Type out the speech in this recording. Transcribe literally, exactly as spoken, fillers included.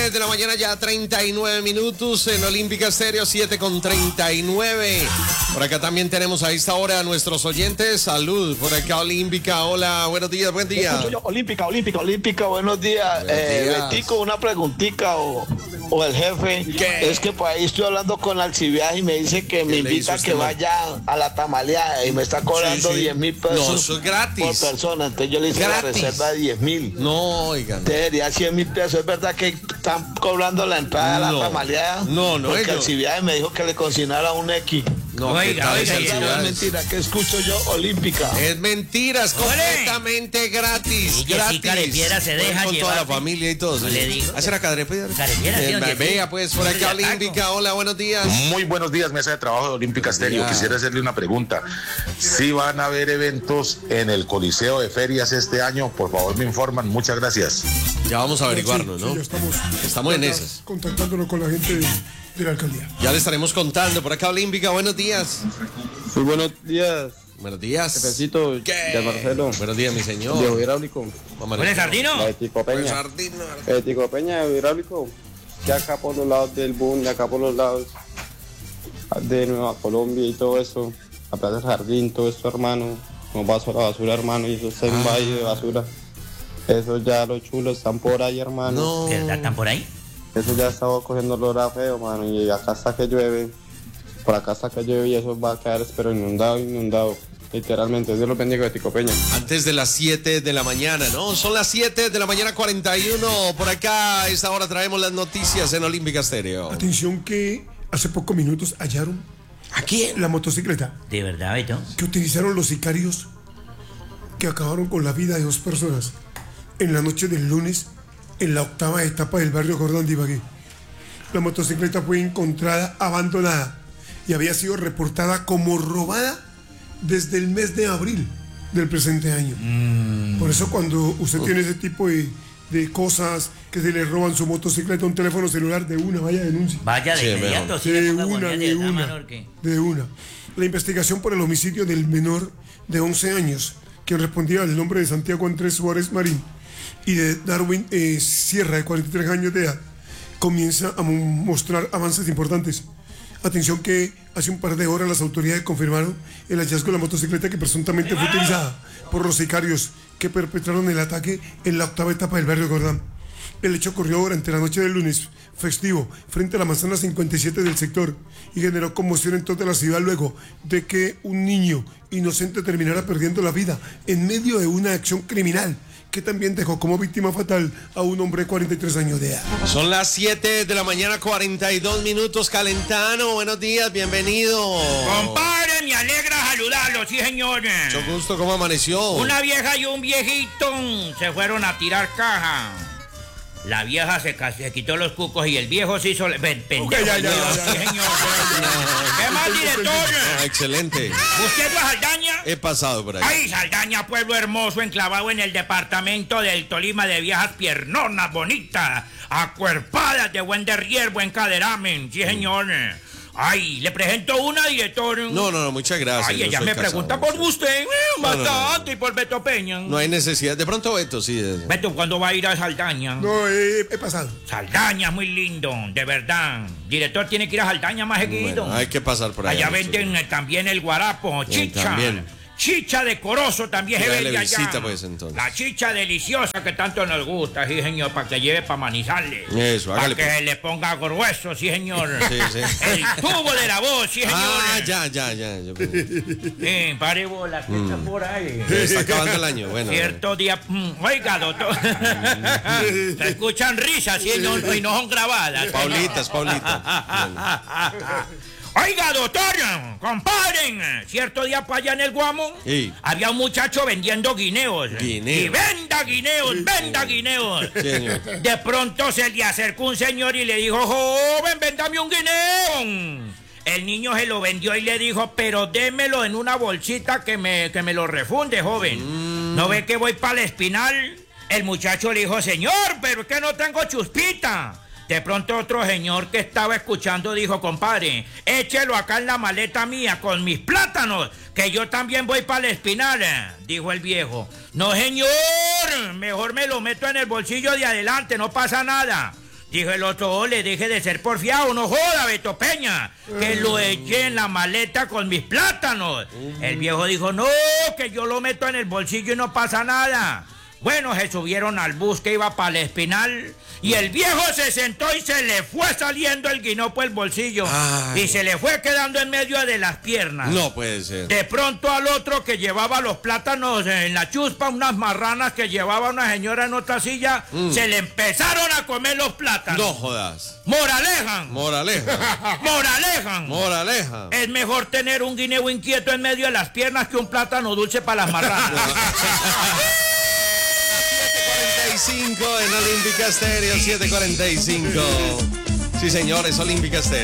De la mañana ya treinta y nueve minutos en Olímpica Estéreo, siete con treinta y nueve. Por acá también tenemos a esta hora a nuestros oyentes. Salud, por acá Olímpica. Hola, buenos días, buen día. Yo, Olímpica, Olímpica, Olímpica, buenos días. Buenos eh, días. Betico, una preguntica o, o el jefe. ¿Qué? Es que por ahí estoy hablando con Alcibiades y me dice que me le hizo invita a este que man? vaya a la tamaleada y me está cobrando Sí, sí. diez mil pesos. No, eso es gratis. Por persona. Entonces yo le hice Gratis. la reserva de diez mil. No, oigan. Sería cien mil pesos. ¿Es verdad que están cobrando la entrada a No. la tamaleada? No, no, Porque ellos- Alcibiades me dijo que le consignara un X. No, Oiga, ¿qué tal oiga, esas y Es ciudades? mentira, que escucho yo, Olímpica. Es mentira, es ¡Ole! completamente gratis. Y gratis. Jessica Carepiedra se Pueden deja con toda la llevar. familia y todo. No sí. le digo. ¿Ah, será Carepiedra? Carepiedra, sí, Eh, don Vea, Jessica. pues, por acá Hombre, Olímpica. Hola, buenos días. Muy buenos días, mesa de trabajo de Olímpica Estéreo. Ya. Quisiera hacerle una pregunta. Si van a haber eventos en el Coliseo de Ferias este año, por favor me informan. Muchas gracias. Ya vamos a averiguarlo, Sí, ¿no? sí, ya estamos, Estamos en ya esas. contactándonos con la gente de, de la alcaldía. Ya le estaremos contando. Por acá Olímpica, buenos días. Muy buenos días, Buenos días. jefecito, ¿Qué? de Marcelo, Buenos días, mi señor. Viejo hidráulico, Vamos a ¿Con el ver. sardino? la de Tico Pues, Peña, sardino. la de Tico Peña, Viejo hidráulico, que acá por los lados del boom, de acá por los lados de Nueva Colombia y todo eso, la Plaza del Jardín, todo eso, hermano, nos paso a la basura, hermano, y eso está en Ah. valle de basura. Eso ya los chulos están por ahí, hermano. No. ¿Verdad? ¿Están por ahí? Eso ya estaba cogiendo olor a feo, mano, y acá hasta que llueve, por acá hasta que llueve y eso va a quedar, pero inundado, inundado, literalmente. Dios los bendiga de Tico Peña. Antes de las siete de la mañana, ¿no? Son las siete de la mañana cuarenta y uno. Por acá a esta hora traemos las noticias en Olímpica Estéreo. Atención que hace pocos minutos hallaron ¿Aquí? la motocicleta ¿De verdad, Beto? que utilizaron los sicarios que acabaron con la vida de dos personas en la noche del lunes en la octava etapa del barrio Jordán de Ibagué. La motocicleta fue encontrada abandonada y había sido reportada como robada desde el mes de abril del presente año. Por eso cuando usted tiene ese tipo de, de cosas que se le roban su motocicleta, un teléfono celular, de una, vaya denuncia. Vaya de Sí, inmediato, mejor. sí, De le ponga una, guardia de de esa una, mano, porque- de una. La investigación por el homicidio del menor de once años, quien respondía al nombre de Santiago Andrés Suárez Marín, y de Darwin eh, Sierra, de cuarenta y tres años de edad, comienza a mo- mostrar avances importantes. Atención que hace un par de horas las autoridades confirmaron el hallazgo de la motocicleta que presuntamente fue utilizada por los sicarios que perpetraron el ataque en la octava etapa del barrio Jordán. El hecho ocurrió durante la noche del lunes festivo frente a la manzana cincuenta y siete del sector y generó conmoción en toda la ciudad luego de que un niño inocente terminara perdiendo la vida en medio de una acción criminal que también dejó como víctima fatal a un hombre de cuarenta y tres años de edad. Son las siete de la mañana cuarenta y dos minutos. Calentano, buenos días, bienvenido. Compadre, me alegra saludarlo, sí, señores. Mucho gusto, ¿cómo amaneció? Una vieja y un viejito se fueron a tirar caja. La vieja se, ca- se quitó los cucos y el viejo se hizo... Pen, pendejo, ya, ya, el viejo, ya, ya. sí, señor. ¿Qué más, director? Ah, excelente. ¿Usted va a Saldaña? He pasado por ahí. Ay, Saldaña, pueblo hermoso, enclavado en el departamento del Tolima, de viejas piernonas bonitas, acuerpadas, de buen derrier, buen caderamen, sí, señor. Ay, le presento una, director. No, no, no, muchas gracias. Ay, yo ella soy me casado, pregunta muchas por usted, eh, No, no, no, bastante, no. y por Beto Peña. No hay necesidad. De pronto Beto, sí. de- Beto, ¿cuándo va a ir a Saldaña? No, eh, he pasado. Saldaña es muy lindo, de verdad. Director tiene que ir a Saldaña más seguido. Bueno, hay que pasar por allá. Allá venden eh, también el guarapo, chicha. también. Chicha de Corozo también se Dale vende allá. visita, pues, entonces. La chicha deliciosa que tanto nos gusta, sí, señor, para que lleve para Manizales. Eso, Para hágale, que pues. le ponga grueso, sí, señor. Sí, sí. El tubo de la voz, sí, señor. Ah, ya, ya, ya. yo- Eh, pare bola, que está por ahí. Se está acabando el año. Bueno. Cierto día. mm, Oiga, doctor. Se escuchan risas, sí, no, y no son grabadas. Paulitas, Paulitas. Oiga, doctor, compadre, cierto día para allá en el Guamo, Sí. había un muchacho vendiendo guineos. Guineos. Y venda guineos, venda guineos. Señor. De pronto se le acercó un señor y le dijo, joven, véndame un guineo. El niño se lo vendió y le dijo, pero démelo en una bolsita que me, que me lo refunde, joven. ¿No ve que voy para el Espinal? El muchacho le dijo, señor, pero es que no tengo chuspita. De pronto otro señor que estaba escuchando dijo, compadre, échelo acá en la maleta mía con mis plátanos, que yo también voy para el Espinal, dijo el viejo. No, señor, mejor me lo meto en el bolsillo de adelante, no pasa nada. Dijo el otro, ole, deje de ser porfiado, no joda, Beto Peña, que lo eché en la maleta con mis plátanos. El viejo dijo, no, que yo lo meto en el bolsillo y no pasa nada. Bueno, se subieron al bus que iba para el Espinal y el viejo se sentó y se le fue saliendo el guinopo del bolsillo. Ay. Y se le fue quedando en medio de las piernas. No puede ser. De pronto al otro que llevaba los plátanos en la chuspa, unas marranas que llevaba una señora en otra silla, mm. se le empezaron a comer los plátanos. No jodas. Moralejan. Moraleja. Moralejan. Moraleja. Es mejor tener un guineo inquieto en medio de las piernas que un plátano dulce para las marranas. siete cuarenta y cinco en Olímpica Estéreo, siete cuarenta y cinco. Sí, señores, Olímpica Estéreo.